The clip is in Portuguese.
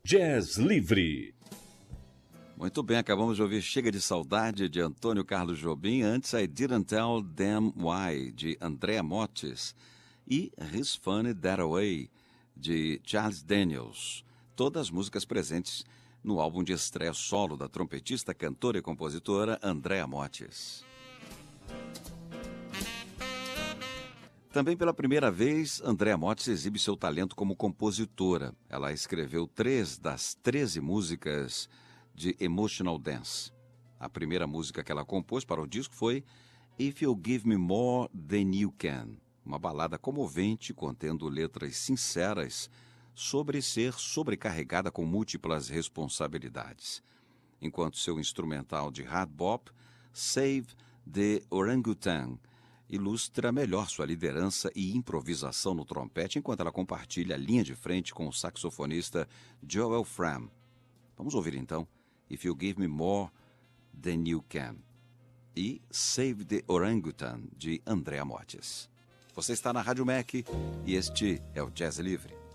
Jazz Livre. Muito bem, acabamos de ouvir Chega de Saudade, de Antônio Carlos Jobim. Antes, I Didn't Tell Them Why, de Andrea Mottes. E He's Funny That Way, de Charles Daniels. Todas as músicas presentes no álbum de estreia solo da trompetista, cantora e compositora Andrea Mottes. Também pela primeira vez, Andrea Mottes exibe seu talento como compositora. Ela escreveu 3 das 13 músicas de Emotional Dance. A primeira música que ela compôs para o disco foi If You Give Me More Than You Can, uma balada comovente contendo letras sinceras sobre ser sobrecarregada com múltiplas responsabilidades. Enquanto seu instrumental de hard bop, Save the Orangutan, ilustra melhor sua liderança e improvisação no trompete, enquanto ela compartilha a linha de frente com o saxofonista Joel Fram. Vamos ouvir então If You Give Me More Than You Can e Save the Orangutan, de Andrea Mottes. Você está na Rádio MEC e este é o Jazz Livre.